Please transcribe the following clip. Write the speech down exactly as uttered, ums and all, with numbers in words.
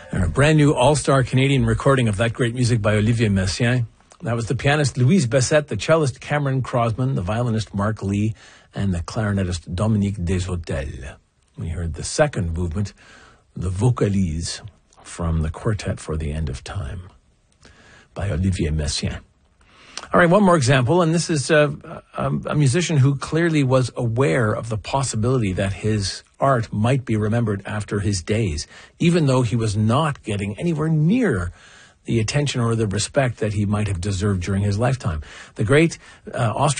A brand new all-star Canadian recording of that great music by Olivier Messiaen. That was the pianist Louise Bessette, the cellist Cameron Crosman, the violinist Mark Lee, and the clarinetist Dominique Deshotels. We heard the second movement, the Vocalise, from the Quartet for the End of Time by Olivier Messiaen. All right, one more example, and this is a, a, a musician who clearly was aware of the possibility that his art might be remembered after his days, even though he was not getting anywhere near the attention or the respect that he might have deserved during his lifetime. The great uh, Austrian